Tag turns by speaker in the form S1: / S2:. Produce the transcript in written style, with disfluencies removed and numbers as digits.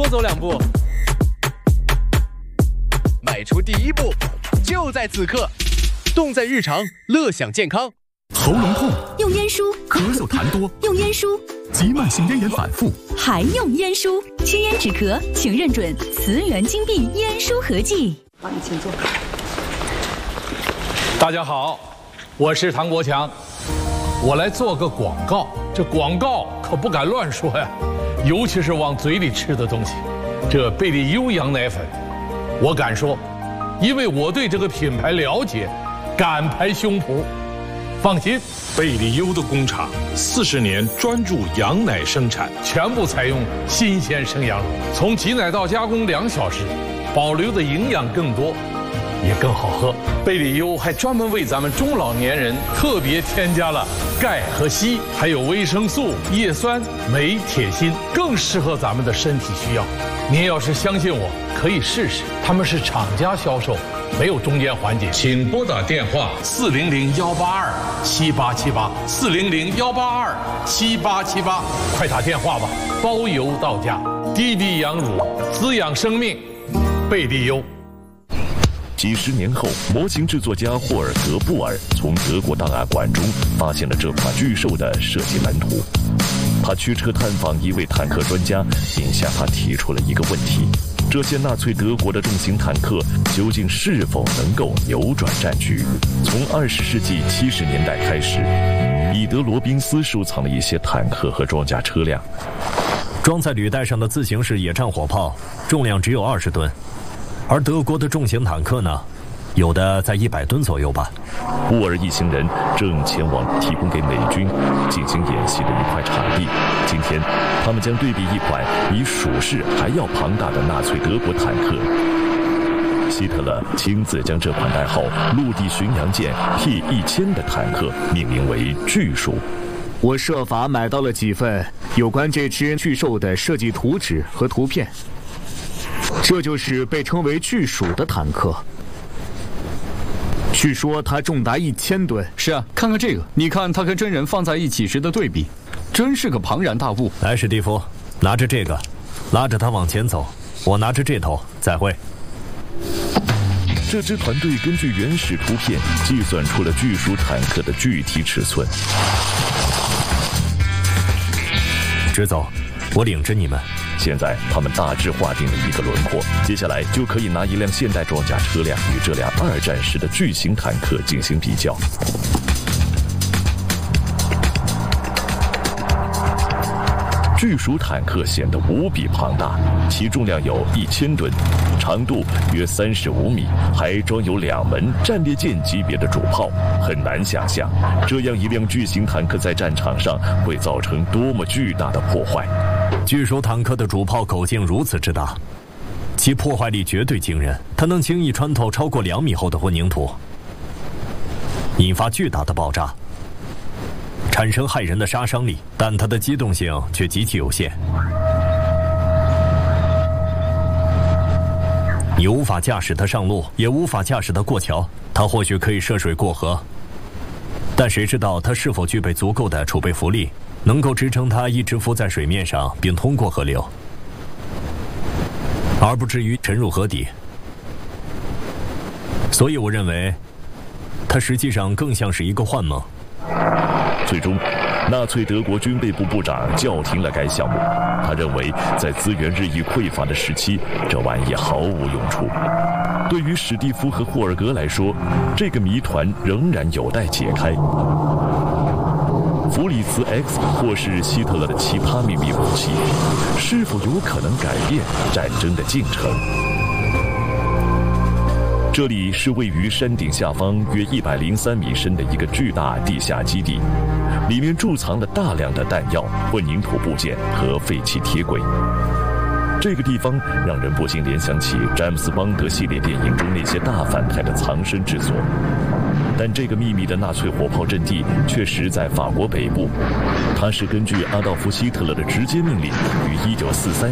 S1: 走2步，迈出第1步，就在此刻。动在日常，乐享健康。
S2: 喉咙痛
S3: 用烟舒，
S2: 咳嗽痰多
S3: 用烟舒，
S2: 急慢性咽炎反复
S3: 还用烟舒。清咽止咳，请认准慈源金币烟舒合剂。
S4: 好，你请坐。
S5: 大家好，我是唐国强，我来做个广告。这广告可不敢乱说呀，尤其是往嘴里吃的东西。这贝利优羊奶粉，我敢说，因为我对这个品牌了解，敢拍胸脯。放心，
S6: 贝利优的工厂40年专注羊奶生产，
S5: 全部采用新鲜生羊乳，从挤奶到加工2小时，保留的营养更多，也更好喝。贝利优还专门为咱们中老年人特别添加了钙和硒，还有维生素、叶酸、镁、铁、锌，更适合咱们的身体需要。您要是相信我，可以试试，他们是厂家销售，没有中间环节。请拨打电话400-182-7878，400-182-7878，快打电话吧，包邮到家。低低羊乳，滋养生命，贝利优。
S7: 几十年后，模型制作家霍尔格·布尔从德国档案馆中发现了这款巨兽的设计蓝图。他驱车探访一位坦克专家，并向他提出了一个问题：这些纳粹德国的重型坦克究竟是否能够扭转战局？从20世纪70年代开始，彼得·罗宾斯收藏了一些坦克和装甲车辆。
S8: 装在履带上的自行式野战火炮重量只有20吨，而德国的重型坦克呢，有的在100吨左右吧。
S7: 布尔一行人正前往提供给美军进行演习的一块场地。今天，他们将对比一款比鼠式还要庞大的纳粹德国坦克。希特勒亲自将这款代号陆地巡洋舰 T1000 的坦克命名为巨鼠。
S9: 我设法买到了几份有关这只巨兽的设计图纸和图片。这就是被称为巨鼠的坦克。据说它重达1000吨。
S10: 是啊，看看这个，你看它和真人放在一起时的对比，真是个庞然大物。
S8: 来，史蒂夫，拿着这个，拉着它往前走，我拿着这头，再会。
S7: 这支团队根据原始图片计算出了巨鼠坦克的具体尺寸。
S8: 直走，我领着你们。
S7: 现在他们大致划定了一个轮廓，接下来就可以拿一辆现代装甲车辆与这辆2战时的巨型坦克进行比较。巨鼠坦克显得无比庞大，其重量有1000吨，长度约35米，还装有2门战列舰级别的主炮。很难想象，这样一辆巨型坦克在战场上会造成多么巨大的破坏。
S8: 巨鼠坦克的主炮口径如此之大，其破坏力绝对惊人，它能轻易穿透超过2米厚的混凝土，引发巨大的爆炸，产生骇人的杀伤力，但它的机动性却极其有限。你无法驾驶它上路，也无法驾驶它过桥。它或许可以涉水过河，但谁知道它是否具备足够的储备浮力，能够支撑它一直浮在水面上并通过河流，而不至于沉入河底。所以我认为它实际上更像是一个幻梦。
S7: 最终，纳粹德国军备部部长叫停了该项目。他认为，在资源日益匮乏的时期，这玩意毫无用处。对于史蒂夫和霍尔格来说，这个谜团仍然有待解开。弗里茨 X 或是希特勒的其他秘密武器，是否有可能改变战争的进程？这里是位于山顶下方约103米深的一个巨大地下基地，里面贮藏了大量的弹药、混凝土部件和废弃铁轨。这个地方让人不禁联想起詹姆斯邦德系列电影中那些大反派的藏身之所。但这个秘密的纳粹火炮阵地确实在法国北部，它是根据阿道夫·希特勒的直接命令于1943